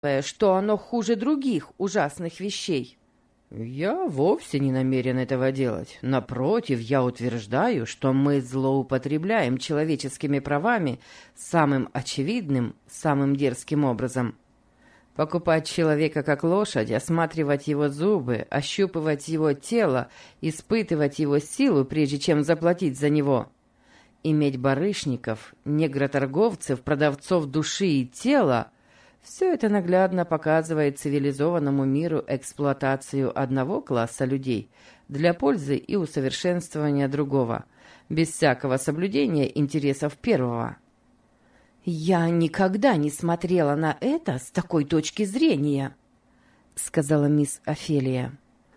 что оно хуже других ужасных вещей. Я вовсе не намерен этого делать. Напротив, я утверждаю, что мы злоупотребляем человеческими правами самым очевидным, самым дерзким образом. Покупать человека как лошадь, осматривать его зубы, ощупывать его тело, испытывать его силу, прежде чем заплатить за него. Иметь барышников, негроторговцев, продавцов души и тела — все это наглядно показывает цивилизованному миру эксплуатацию одного класса людей для пользы и усовершенствования другого, без всякого соблюдения интересов первого. «Я никогда не смотрела на это с такой точки зрения», — сказала мисс Офелия.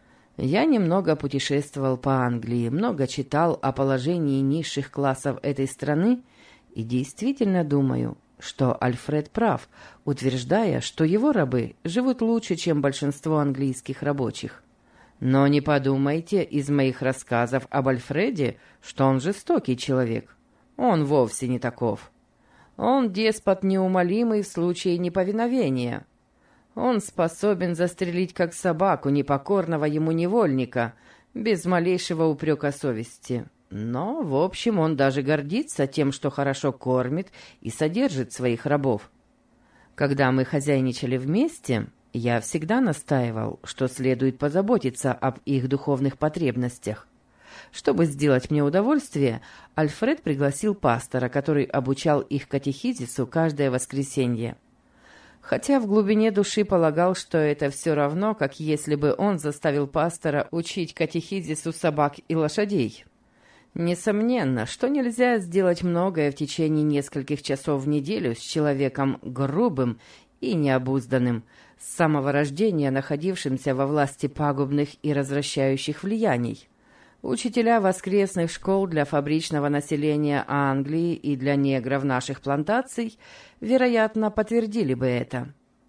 Я немного путешествовал по Англии, много читал о положении низших классов этой страны и действительно думаю, что Альфред прав, утверждая, что его рабы живут лучше, чем большинство английских рабочих. Но не подумайте из моих рассказов об Альфреде, что он жестокий человек. Он вовсе не таков. Он деспот неумолимый в случае неповиновения. Он способен застрелить как собаку непокорного ему невольника, без малейшего упрека совести. Но, в общем, он даже гордится тем, что хорошо кормит и содержит своих рабов. Когда мы хозяйничали вместе, я всегда настаивал, что следует позаботиться об их духовных потребностях. Чтобы сделать мне удовольствие, Альфред пригласил пастора, который обучал их катехизису каждое воскресенье. Хотя в глубине души полагал, что это все равно, как если бы он заставил пастора учить катехизису собак и лошадей. Несомненно, что нельзя сделать многое в течение нескольких часов в неделю с человеком грубым и необузданным, с самого рождения находившимся во власти пагубных и развращающих влияний. Учителя воскресных школ для фабричного населения Англии и для негров наших плантаций, вероятно, подтвердили бы это.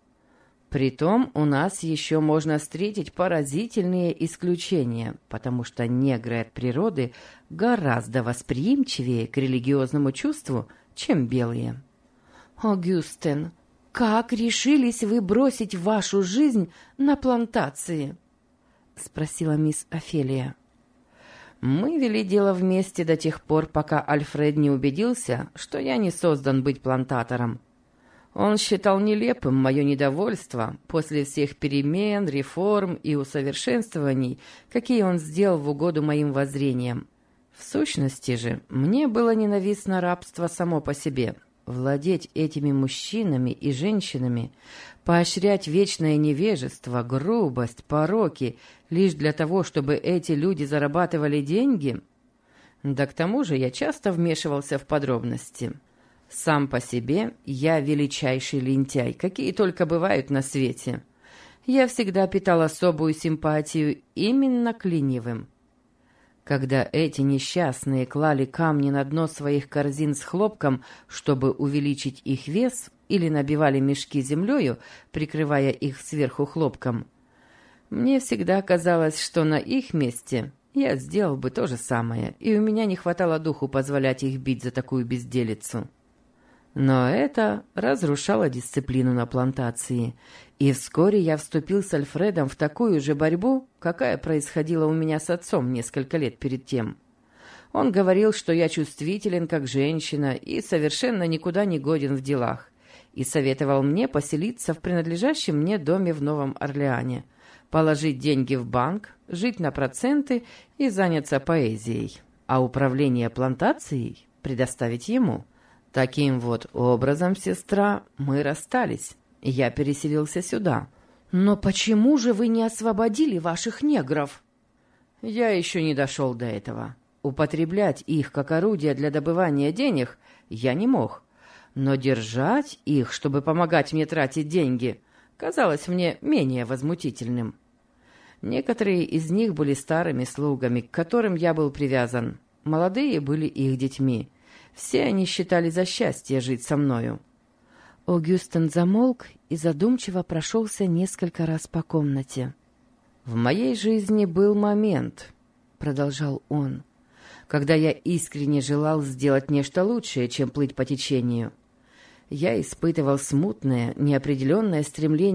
Притом у нас еще можно встретить поразительные исключения, потому что негры от природы гораздо восприимчивее к религиозному чувству, чем белые. «Огюстен, как решились вы бросить вашу жизнь на плантации?» — спросила мисс Офелия. Мы вели дело вместе до тех пор, пока Альфред не убедился, что я не создан быть плантатором. Он считал нелепым мое недовольство после всех перемен, реформ и усовершенствований, какие он сделал в угоду моим воззрениям. В сущности же, мне было ненавистно рабство само по себе. Владеть этими мужчинами и женщинами, поощрять вечное невежество, грубость, пороки, лишь для того, чтобы эти люди зарабатывали деньги? Да к тому же я часто вмешивался в подробности. Сам по себе я величайший лентяй, какие только бывают на свете. Я всегда питал особую симпатию именно к ленивым. Когда эти несчастные клали камни на дно своих корзин с хлопком, чтобы увеличить их вес, или набивали мешки землею, прикрывая их сверху хлопком, мне всегда казалось, что на их месте я сделал бы то же самое, и у меня не хватало духу позволять их бить за такую безделицу. Но это разрушало дисциплину на плантации, и вскоре я вступил с Альфредом в такую же борьбу, какая происходила у меня с отцом несколько лет перед тем. Он говорил, что я чувствителен как женщина и совершенно никуда не годен в делах, и советовал мне поселиться в принадлежащем мне доме в Новом Орлеане, положить деньги в банк, жить на проценты и заняться поэзией, а управление плантацией предоставить ему. Таким вот образом, сестра, мы расстались. Я переселился сюда. «Но почему же вы не освободили ваших негров?» Я еще не дошел до этого. Употреблять их как орудие для добывания денег я не мог. Но держать их, чтобы помогать мне тратить деньги, казалось мне менее возмутительным. Некоторые из них были старыми слугами, к которым я был привязан. Молодые были их детьми. Все они считали за счастье жить со мною. Огюстен замолк и задумчиво прошелся несколько раз по комнате. «В моей жизни был момент, — продолжал он, — когда я искренне желал сделать нечто лучшее, чем плыть по течению. Я испытывал смутное, неопределенное стремление